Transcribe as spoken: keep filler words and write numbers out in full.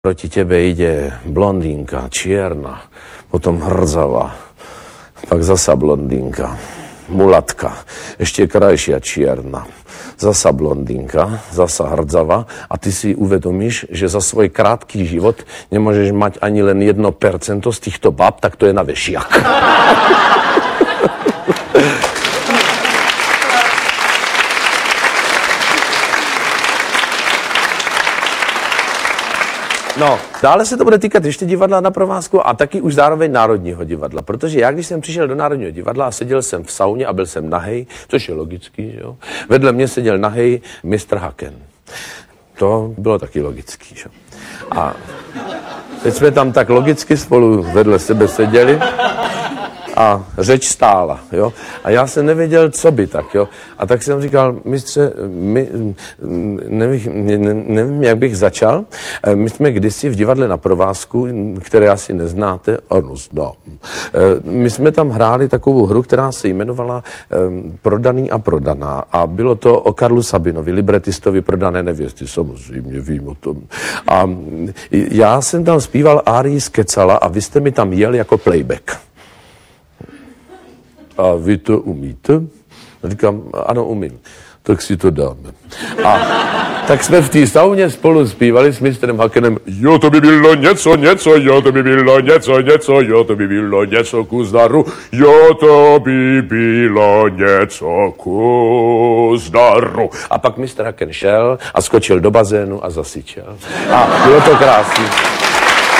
Proti tebe ide blondínka, čierna, potom hrdzava, pak zasa blondínka, mulatka, ešte krajšia čierna, zasa blondínka, zasa hrdzava a ty si uvedomíš, že za svoj krátký život nemôžeš mať ani len jedno percento z týchto bab, tak to je na vešiak. No, dále se to bude týkat ještě divadla na provázku a taky už zároveň Národního divadla, protože já, když jsem přišel do Národního divadla a seděl jsem v sauně a byl jsem nahej, což je logický, že jo, vedle mě seděl nahej mistr Haken. To bylo taky logický, že jo. A teď jsme tam tak logicky spolu vedle sebe seděli a řeč stála, jo. A já jsem nevěděl, co by tak, jo. A tak jsem říkal, mistře, my, nevím, nevím, jak bych začal. My jsme kdysi v divadle na provázku, které asi neznáte, ano, znám. My jsme tam hráli takovou hru, která se jmenovala Prodaný a prodaná. A bylo to o Karlu Sabinovi, libretistovi Prodané nevěsty, samozřejmě vím o tom. A já jsem tam zpíval árii z Kecala a vy jste mi tam jel jako playback. A vy to umíte? Říkám, ano, umím. Tak si to dáme. A tak jsme v té sauně spolu zpívali s mistrem Hakenem. Jo, to by bylo něco, něco, jo, to by bylo něco, něco, jo, to by bylo něco ku zdaru, jo, to by bylo něco ku zdaru. A pak mistr Haken šel a skočil do bazénu a zasyčel. A bylo to krásný.